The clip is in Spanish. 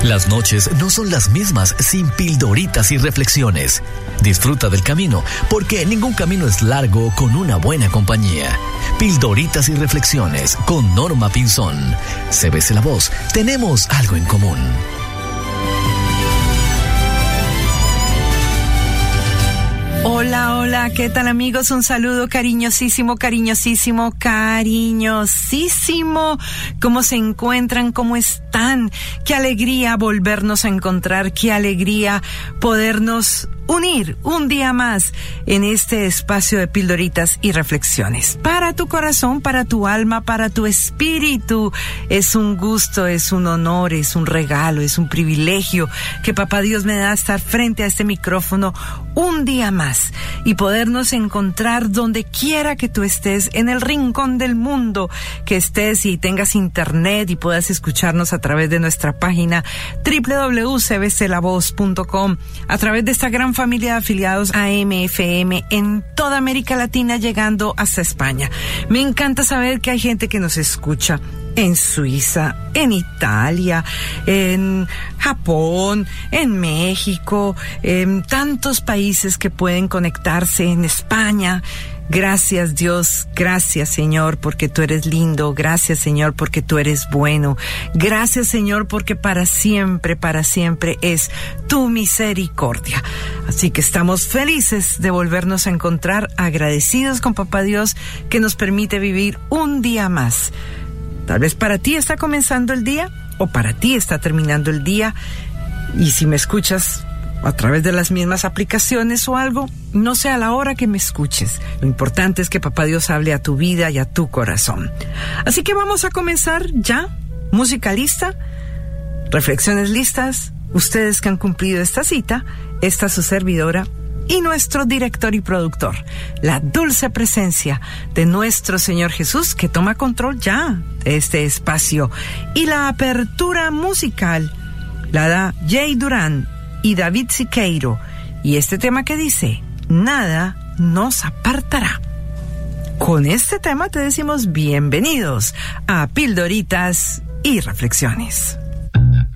Las noches no son las mismas sin pildoritas y reflexiones. Disfruta del camino, porque ningún camino es largo con una buena compañía. Pildoritas y reflexiones con Norma Pinzón. CBC La Voz, tenemos algo en común. Hola, hola, ¿qué tal amigos? Un saludo cariñosísimo, cariñosísimo, cariñosísimo. ¿Cómo se encuentran? ¿Cómo están? Qué alegría volvernos a encontrar, qué alegría podernos unir un día más en este espacio de pildoritas y reflexiones. Para tu corazón, para tu alma, para tu espíritu. Es un gusto, es un honor, es un regalo, es un privilegio que Papá Dios me da estar frente a este micrófono un día más y podernos encontrar donde quiera que tú estés, en el rincón del mundo que estés y tengas internet y puedas escucharnos a través de nuestra página www.cbclavoz.com, a través de esta gran familia de afiliados a AM/FM en toda América Latina, llegando hasta España. Me encanta saber que hay gente que nos escucha en Suiza, en Italia, en Japón, en México, en tantos países que pueden conectarse, en España. Gracias Dios, gracias Señor porque tú eres lindo, gracias Señor porque tú eres bueno, gracias Señor porque para siempre es tu misericordia. Así que estamos felices de volvernos a encontrar, agradecidos con Papá Dios que nos permite vivir un día más. Tal vez para ti está comenzando el día o para ti está terminando el día, y si me escuchas a través de las mismas aplicaciones o algo, no sé a la hora que me escuches. Lo importante es que Papá Dios hable a tu vida y a tu corazón. Así que vamos a comenzar ya. Música lista, reflexiones listas. Ustedes que han cumplido esta cita, esta su servidora y nuestro director y productor, la dulce presencia de nuestro Señor Jesús, que toma control ya de este espacio. Y la apertura musical la da Jay Durán y David Siqueiro, y este tema que dice: nada nos apartará. Con este tema te decimos bienvenidos a Pildoritas y Reflexiones.